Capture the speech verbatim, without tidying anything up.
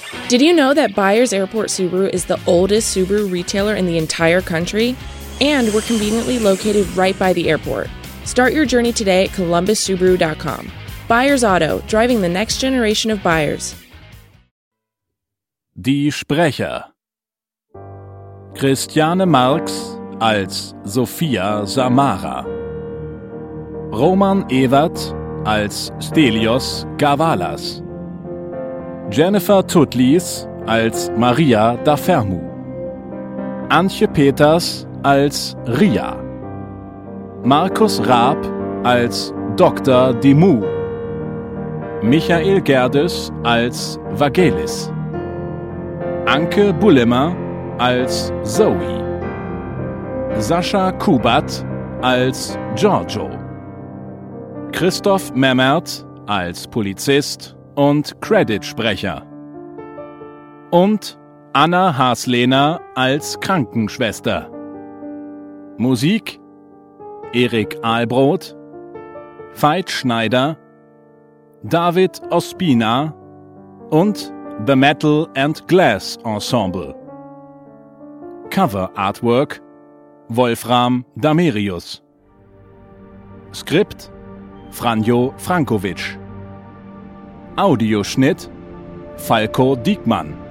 Did you know that Byers Airport Subaru is the oldest Subaru retailer in the entire country? And we're conveniently located right by the airport. Start your journey today at columbus subaru dot com. Byers Auto, driving the next generation of buyers. Die Sprecher: Christiane Marx als Sophia Samara, Roman Ewert als Stelios Gavalas, Jennifer Tutlis als Maria da Fermu, Antje Peters als Ria, Markus Raab als Doktor Dimou, Michael Gerdes als Vagelis, Anke Bullemer als Zoe, Sascha Kubat als Giorgio, Christoph Memmert als Polizist und Creditsprecher und Anna Haslehner als Krankenschwester. Musik: Erik Ahlbrot, Veit Schneider, David Ospina und The Metal and Glass Ensemble. Cover Artwork: Wolfram Damerius. Skript: Franjo Frankovic. Audioschnitt: Falko Diekmann.